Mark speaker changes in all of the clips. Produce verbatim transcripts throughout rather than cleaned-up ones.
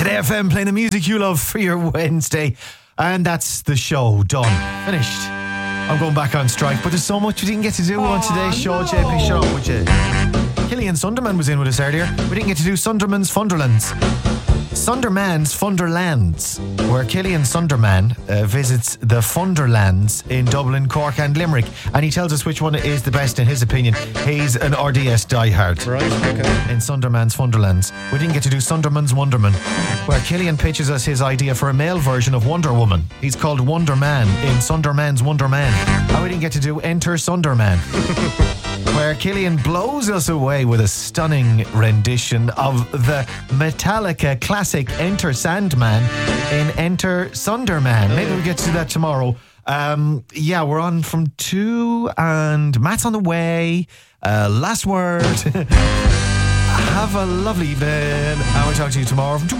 Speaker 1: Today F M playing the music you love for your Wednesday. And that's the show done. Finished. I'm going back on strike, but there's so much we didn't get to do oh, on today's show. No. J P, shut up with you. Killian Sunderman was in with us earlier. We didn't get to do Sunderman's Funderlands. Sunderman's Funderlands, where Killian Sunderman uh, visits the Funderlands in Dublin, Cork and Limerick, and he tells us which one is the best in his opinion. He's an R D S diehard.
Speaker 2: Right, okay.
Speaker 1: In Sunderman's Funderlands. We didn't get to do Sunderman's Wonderman, where Killian pitches us his idea for a male version of Wonder Woman. He's called Wonder Man in Sunderman's Wonder Man. And we didn't get to do Enter Sunderman, where Killian blows us away with a stunning rendition of the Metallica classic Enter Sandman in Enter Sunderman. Maybe we'll get to that tomorrow. Um, yeah, we're on from two and Matt's on the way. Uh, last word. Have a lovely evening and we'll talk to you tomorrow from two.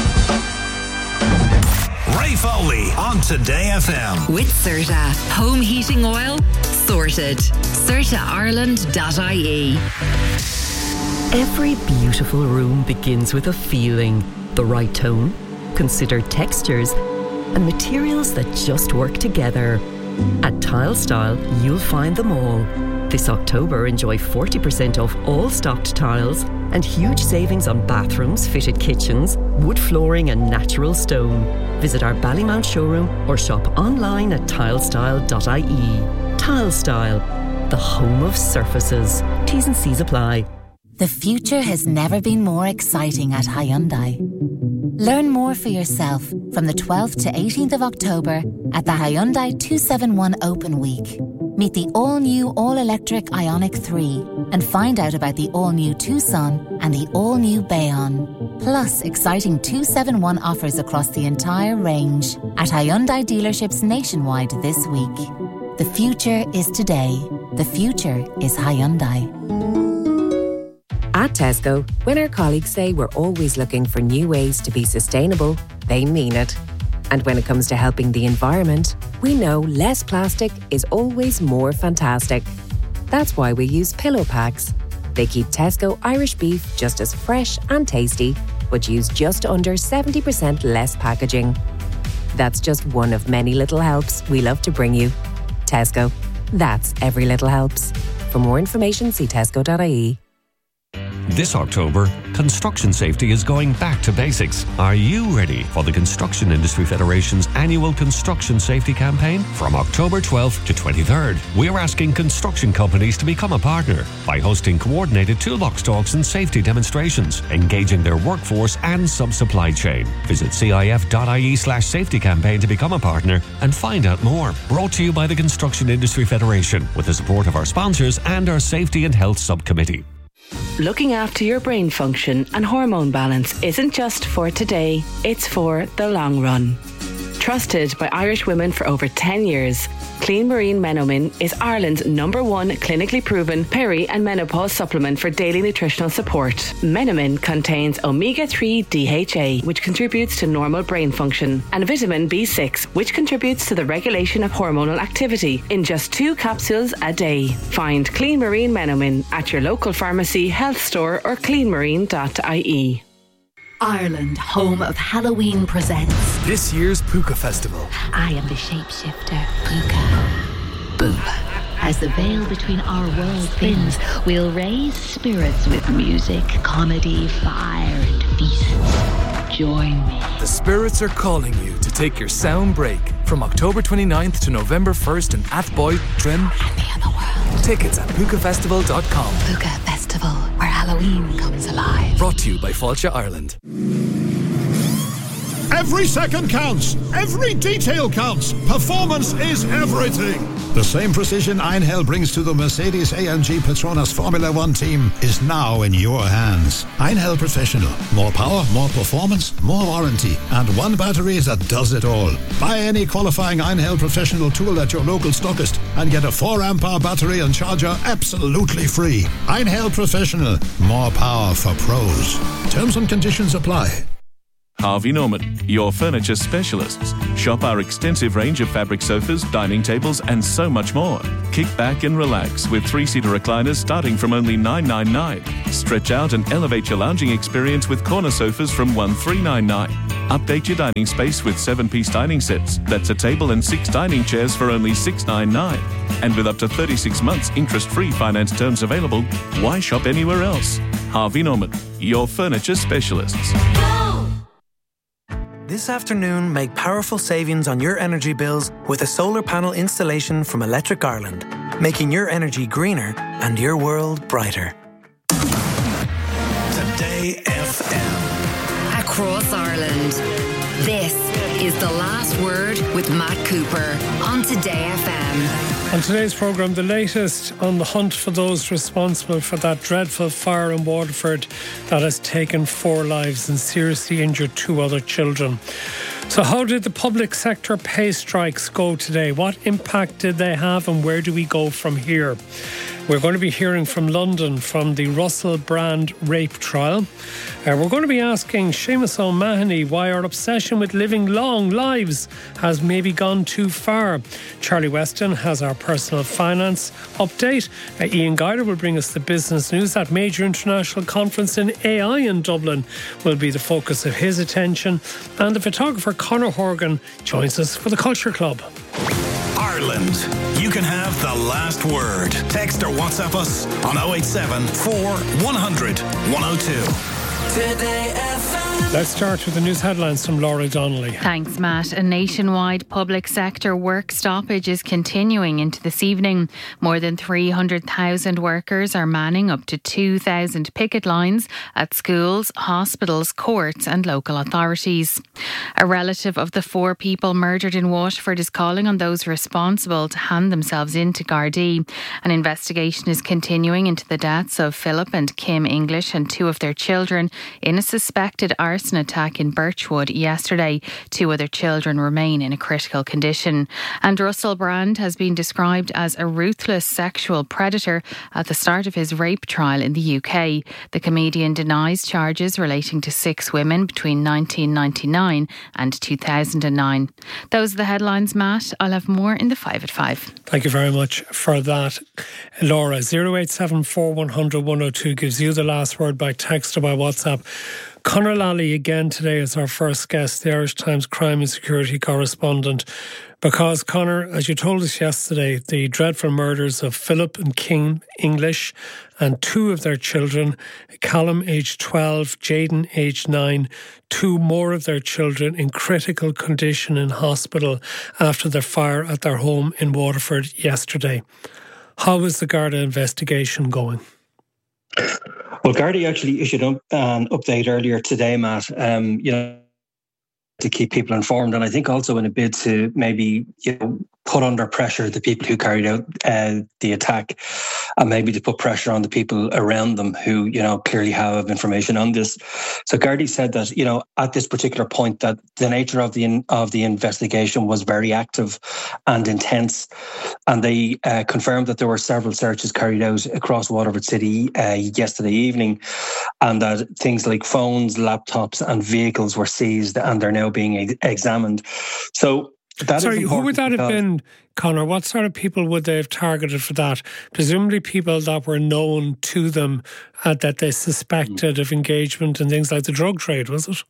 Speaker 3: Ray Foley on Today F M.
Speaker 4: With Certa. Home heating oil sorted. Certa Ireland dot I E.
Speaker 5: Every beautiful room begins with a feeling. The right tone, considered textures, and materials that just work together. At Tile Style, you'll find them all. This October, enjoy forty percent off all stocked tiles and huge savings on bathrooms, fitted kitchens, wood flooring and natural stone. Visit our Ballymount showroom or shop online at tile style dot I E. Tile Style, the home of surfaces. T's and C's apply.
Speaker 6: The future has never been more exciting at Hyundai. Learn more for yourself from the twelfth to eighteenth of October at the Hyundai two seventy-one Open Week. Meet the all-new all-electric Ioniq three and find out about the all-new Tucson and the all-new Bayon. Plus, exciting two seventy-one offers across the entire range at Hyundai dealerships nationwide this week. The future is today. The future is Hyundai.
Speaker 7: At Tesco, when our colleagues say we're always looking for new ways to be sustainable, they mean it. And when it comes to helping the environment, we know less plastic is always more fantastic. That's why we use pillow packs. They keep Tesco Irish beef just as fresh and tasty, but use just under seventy percent less packaging. That's just one of many little helps we love to bring you. Tesco. That's every little helps. For more information, see tesco dot I E.
Speaker 8: This October, construction safety is going back to basics. Are you ready for the Construction Industry Federation's annual construction safety campaign? From October twelfth to twenty-third, we're asking construction companies to become a partner by hosting coordinated toolbox talks and safety demonstrations, engaging their workforce and sub-supply chain. Visit C I F dot I E slash safety campaign to become a partner and find out more. Brought to you by the Construction Industry Federation with the support of our sponsors and our Safety and Health Subcommittee.
Speaker 9: Looking after your brain function and hormone balance isn't just for today, it's for the long run. Trusted by Irish women for over ten years, Clean Marine Menomin is Ireland's number one clinically proven peri and menopause supplement for daily nutritional support. Menomin contains omega three D H A, which contributes to normal brain function, and vitamin B six, which contributes to the regulation of hormonal activity, in just two capsules a day. Find Clean Marine Menomin at your local pharmacy, health store or clean marine dot I E.
Speaker 10: Ireland, home of Halloween, presents
Speaker 11: this year's Puka Festival.
Speaker 10: I am the shapeshifter, Puka. Boom. As the veil between our worlds thins, we'll raise spirits with music, comedy, fire, and feasts. Join me.
Speaker 11: The spirits are calling you to take your sound break from October twenty-ninth to November first in Athboy, Trim,
Speaker 10: and the other world.
Speaker 11: Tickets at puka festival dot com.
Speaker 10: Puka Festival, where Halloween comes alive.
Speaker 11: Brought to you by Fáilte Ireland.
Speaker 12: Every second counts. Every detail counts. Performance is everything. The same precision Einhell brings to the Mercedes-A M G Petronas Formula One team is now in your hands. Einhell Professional. More power, more performance, more warranty, and one battery that does it all. Buy any qualifying Einhell Professional tool at your local stockist and get a four amp hour battery and charger absolutely free. Einhell Professional. More power for pros. Terms and conditions apply.
Speaker 2: Harvey Norman, your furniture specialists. Shop our extensive range of fabric sofas, dining tables, and so much more. Kick back and relax with three-seater recliners starting from only nine hundred ninety-nine dollars. Stretch out and elevate your lounging experience with corner sofas from one thousand three hundred ninety-nine dollars. Update your dining space with seven-piece dining sets. That's a table and six dining chairs for only six hundred ninety-nine dollars. And with up to thirty-six months interest-free finance terms available, why shop anywhere else? Harvey Norman, your furniture specialists.
Speaker 13: This afternoon, make powerful savings on your energy bills with a solar panel installation from Electric Ireland, making your energy greener and your world brighter.
Speaker 3: Today F M.
Speaker 4: Across Ireland, this is The Last Word with Matt Cooper on Today F M.
Speaker 14: On today's programme, the latest on the hunt for those responsible for that dreadful fire in Waterford that has taken four lives and seriously injured two other children. So how did the public sector pay strikes go today? What impact did they have and where do we go from here? We're going to be hearing from London from the Russell Brand rape trial. Uh, we're going to be asking Seamus O'Mahony why our obsession with living long lives has maybe gone too far. Charlie Weston has our personal finance update. Uh, Ian Guider will bring us the business news. That major international conference in A I in Dublin will be the focus of his attention. And the photographer Conor Horgan joins us for the Culture Club.
Speaker 3: Ireland, you can have the last word. Text or WhatsApp us on oh eight seven, four, one hundred, one oh two.
Speaker 14: Today F M. Let's start with the news headlines from Laura Donnelly.
Speaker 15: Thanks, Matt. A nationwide public sector work stoppage is continuing into this evening. More than three hundred thousand workers are manning up to two thousand picket lines at schools, hospitals, courts and local authorities. A relative of the four people murdered in Waterford is calling on those responsible to hand themselves in to Gardaí. An investigation is continuing into the deaths of Philip and Kim English and two of their children in a suspected arson attack in Birchwood yesterday. Two other children remain in a critical condition. And Russell Brand has been described as a ruthless sexual predator at the start of his rape trial in the U K. The comedian denies charges relating to six women between nineteen ninety-nine and two thousand nine. Those are the headlines, Matt. I'll have more in the five at five.
Speaker 14: Thank you very much for that, Laura. oh eight seven four one hundred one oh two gives you the last word by text or by WhatsApp. Conor Lally again today is our first guest, the Irish Times crime and security correspondent. Because, Conor, as you told us yesterday, the dreadful murders of Philip and Kim English and two of their children, Callum aged twelve, Jaden aged nine, two more of their children in critical condition in hospital after the fire at their home in Waterford yesterday. How is the Garda investigation going?
Speaker 16: Well, Gardaí actually issued an update earlier today, Matt, um, you know, to keep people informed. And I think also in a bid to maybe, you know, put under pressure the people who carried out uh, the attack, and maybe to put pressure on the people around them who, you know, clearly have information on this. So Gardaí said that, you know, at this particular point, that the nature of the in, of the investigation was very active and intense, and they uh, confirmed that there were several searches carried out across Waterford City uh, yesterday evening, and that things like phones, laptops, and vehicles were seized, and they're now being ex- examined. So. That
Speaker 14: Sorry, who would that have been, Conor? What sort of people would they have targeted for that? Presumably people that were known to them, uh, that they suspected mm. of engagement in things like the drug trade, was it?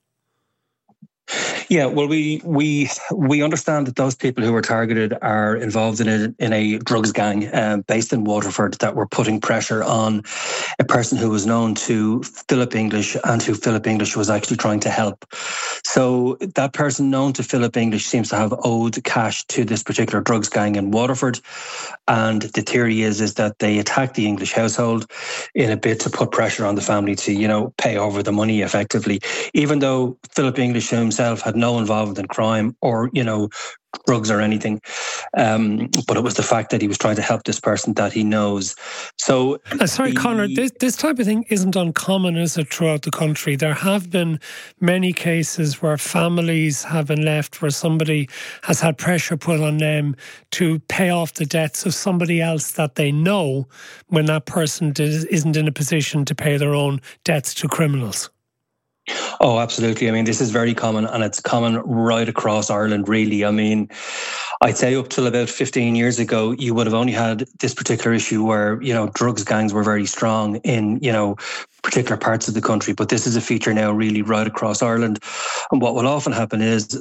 Speaker 16: Yeah, well, we we we understand that those people who were targeted are involved in a in a drugs gang uh, based in Waterford that were putting pressure on a person who was known to Philip English and who Philip English was actually trying to help. So that person known to Philip English seems to have owed cash to this particular drugs gang in Waterford, and the theory is is that they attacked the English household in a bid to put pressure on the family to, you know, pay over the money effectively, even though Philip English himself had no involvement in crime or, you know, drugs or anything. Um, but it was the fact that he was trying to help this person that he knows. So,
Speaker 14: uh, sorry, the, Conor, this, this type of thing isn't uncommon, is it, throughout the country? There have been many cases where families have been left, where somebody has had pressure put on them to pay off the debts of somebody else that they know, when that person did, isn't in a position to pay their own debts to criminals.
Speaker 16: Oh, absolutely. I mean, this is very common, and it's common right across Ireland, really. I mean, I'd say up till about fifteen years ago, you would have only had this particular issue where, you know, drugs gangs were very strong in, you know, particular parts of the country. But this is a feature now really right across Ireland. And what will often happen is